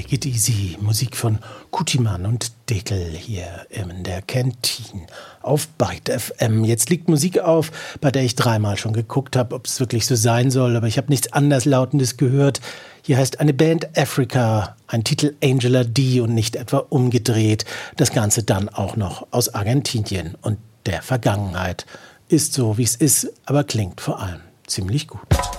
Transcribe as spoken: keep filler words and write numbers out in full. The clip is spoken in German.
Take It Easy, Musik von Kutiman und Deckel hier in der Kantine auf Byte F M. Jetzt liegt Musik auf, bei der ich dreimal schon geguckt habe, ob es wirklich so sein soll, aber ich habe nichts Anderslautendes gehört. Hier heißt eine Band Africa, ein Titel Angela D und nicht etwa umgedreht. Das Ganze dann auch noch aus Argentinien und der Vergangenheit. Ist so, wie es ist, aber klingt vor allem ziemlich gut.